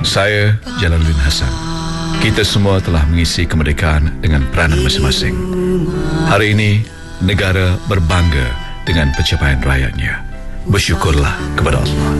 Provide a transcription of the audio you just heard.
Saya Jalaluddin Hasan. Kita semua telah mengisi kemerdekaan dengan peranan masing-masing. Hari ini negara berbangga dengan pencapaian rakyatnya. Bersyukurlah kepada Allah.